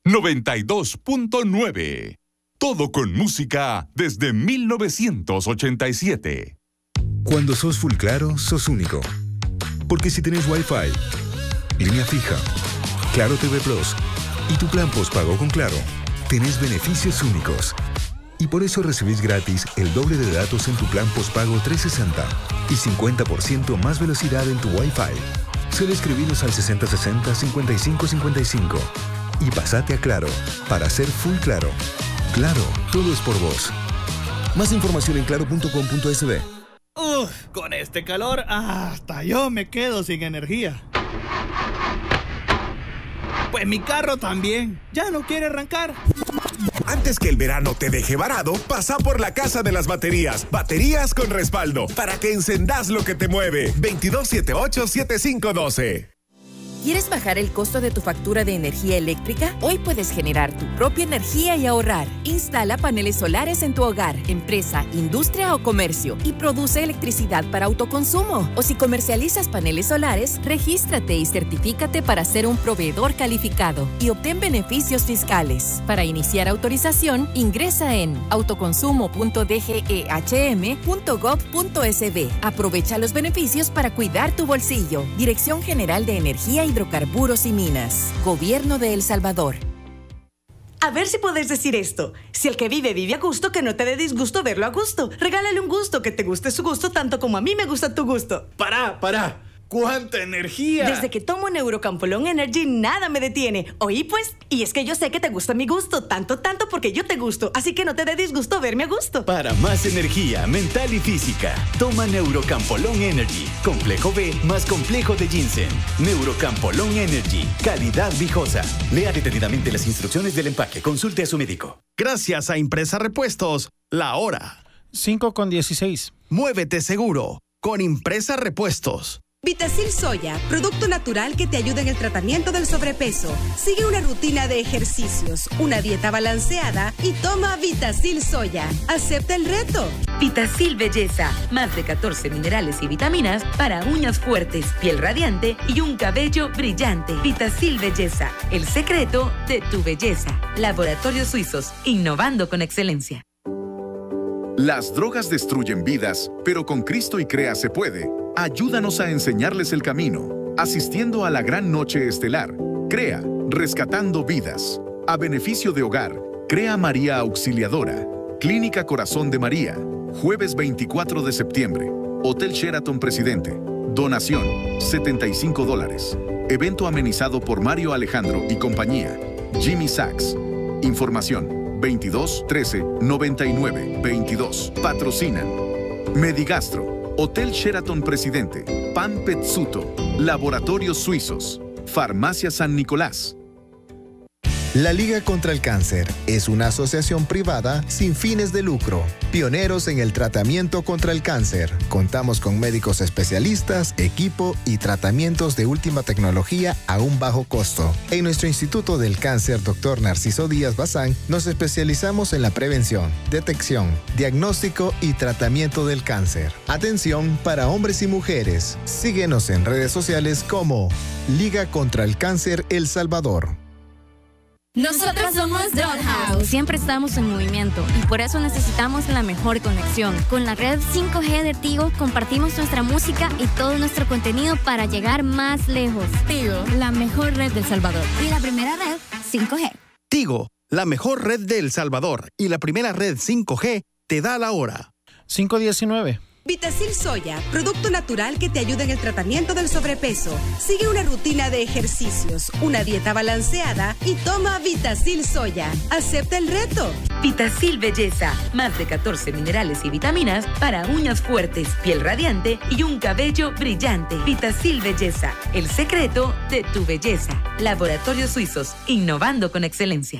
92.9. Todo con música desde 1987. Cuando sos Full Claro, sos único. Porque si tenés Wi-Fi, línea fija, Claro TV Plus y tu plan postpago con Claro, tenés beneficios únicos. Y por eso recibís gratis el doble de datos en tu plan postpago 360 y 50% más velocidad en tu Wi-Fi. Solo escribinos al 6060-5555 y pasate a Claro para ser Full Claro. Claro, todo es por vos. Más información en claro.com.sb. Con este calor, hasta yo me quedo sin energía. Pues mi carro también, ya no quiere arrancar. Antes que el verano te deje varado, pasa por la Casa de las Baterías. Baterías con respaldo, para que encendás lo que te mueve. 2278-7512. ¿Quieres bajar el costo de tu factura de energía eléctrica? Hoy puedes generar tu propia energía y ahorrar. Instala paneles solares en tu hogar, empresa, industria o comercio y produce electricidad para autoconsumo. O si comercializas paneles solares, regístrate y certifícate para ser un proveedor calificado y obtén beneficios fiscales. Para iniciar autorización, ingresa en autoconsumo.dgehm.gov.sb. Aprovecha los beneficios para cuidar tu bolsillo. Dirección General de Energía, Hidrocarburos y Minas. Gobierno de El Salvador. A ver si puedes decir esto. Si el que vive a gusto, que no te dé disgusto verlo a gusto. Regálale un gusto, que te guste su gusto tanto como a mí me gusta tu gusto. ¡Para! ¡Cuánta energía! Desde que tomo Neurocampolón Energy, nada me detiene. Oí pues, y es que yo sé que te gusta mi gusto, tanto porque yo te gusto. Así que no te dé disgusto verme a gusto. Para más energía mental y física, toma Neurocampolón Energy. Complejo B más complejo de ginseng. Neurocampolón Energy. Calidad viejosa. Lea detenidamente las instrucciones del empaque. Consulte a su médico. Gracias a Impresa Repuestos, la hora. 5:16. Muévete seguro con Impresa Repuestos. Vitacil Soya, producto natural que te ayuda en el tratamiento del sobrepeso. Sigue una rutina de ejercicios, una dieta balanceada y toma Vitacil Soya. Acepta el reto. Vitacil Belleza, más de 14 minerales y vitaminas para uñas fuertes, piel radiante y un cabello brillante. Vitacil Belleza, el secreto de tu belleza. Laboratorios Suizos, innovando con excelencia. Las drogas destruyen vidas, pero con Cristo y Crea se puede. Ayúdanos a enseñarles el camino, asistiendo a la gran noche estelar. Crea, rescatando vidas. A beneficio de Hogar, Crea María Auxiliadora. Clínica Corazón de María. Jueves 24 de septiembre. Hotel Sheraton Presidente. Donación, $75. Evento amenizado por Mario Alejandro y compañía. Jimmy Sachs. Información, 22 13 99 22. Patrocinan Medigastro, Hotel Sheraton Presidente, Pan Pezzuto, Laboratorios Suizos, Farmacia San Nicolás. La Liga contra el Cáncer es una asociación privada sin fines de lucro, pioneros en el tratamiento contra el cáncer. Contamos con médicos especialistas, equipo y tratamientos de última tecnología a un bajo costo. En nuestro Instituto del Cáncer, Dr. Narciso Díaz Bazán, nos especializamos en la prevención, detección, diagnóstico y tratamiento del cáncer. Atención para hombres y mujeres. Síguenos en redes sociales como Liga contra el Cáncer El Salvador. Nosotros somos Dollhouse. Siempre estamos en movimiento y por eso necesitamos la mejor conexión. Con la red 5G de Tigo compartimos nuestra música y todo nuestro contenido para llegar más lejos. Tigo, la mejor red de El Salvador. Y la primera red 5G. Tigo, la mejor red de El Salvador y la primera red 5G te da la hora. 5:19. Vitacil Soya, producto natural que te ayuda en el tratamiento del sobrepeso. Sigue una rutina de ejercicios, una dieta balanceada y toma Vitacil Soya. Acepta el reto. Vitacil Belleza, más de 14 minerales y vitaminas para uñas fuertes, piel radiante y un cabello brillante. Vitacil Belleza, el secreto de tu belleza. Laboratorios Suizos, innovando con excelencia.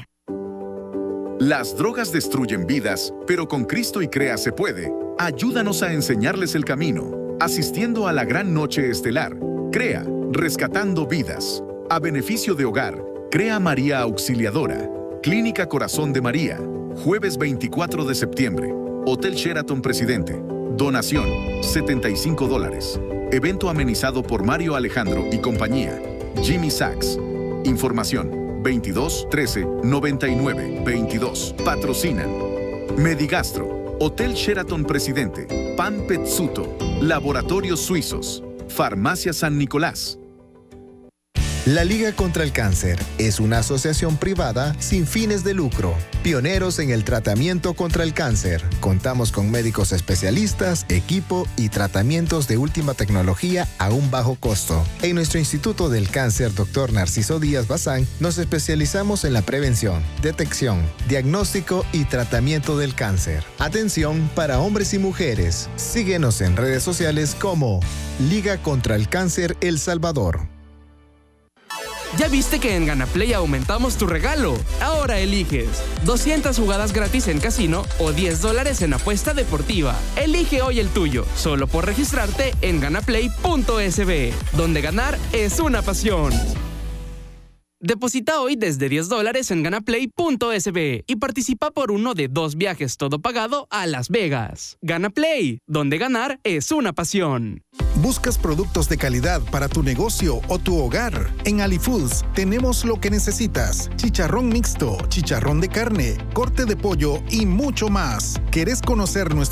Las drogas destruyen vidas, pero con Cristo y Crea se puede. Ayúdanos a enseñarles el camino, asistiendo a la gran noche estelar. Crea, rescatando vidas. A beneficio de Hogar, Crea María Auxiliadora. Clínica Corazón de María. Jueves 24 de septiembre. Hotel Sheraton Presidente. Donación, $75. Evento amenizado por Mario Alejandro y compañía. Jimmy Sachs. Información, 22 13 99 22. Patrocinan Medigastro, Hotel Sheraton Presidente, Pan Pezzuto, Laboratorios Suizos, Farmacia San Nicolás. La Liga contra el Cáncer es una asociación privada sin fines de lucro, pioneros en el tratamiento contra el cáncer. Contamos con médicos especialistas, equipo y tratamientos de última tecnología a un bajo costo. En nuestro Instituto del Cáncer, Dr. Narciso Díaz Bazán, nos especializamos en la prevención, detección, diagnóstico y tratamiento del cáncer. Atención para hombres y mujeres. Síguenos en redes sociales como Liga contra el Cáncer El Salvador. ¿Ya viste que en GanaPlay aumentamos tu regalo? Ahora eliges 200 jugadas gratis en casino o $10 en apuesta deportiva. Elige hoy el tuyo, solo por registrarte en ganaplay.sb, donde ganar es una pasión. Deposita hoy desde $10 en ganaplay.sb y participa por uno de 2 viajes todo pagado a Las Vegas. GanaPlay, donde ganar es una pasión. ¿Buscas productos de calidad para tu negocio o tu hogar? En AliFoods tenemos lo que necesitas: chicharrón mixto, chicharrón de carne, corte de pollo y mucho más. ¿Querés conocer nuestro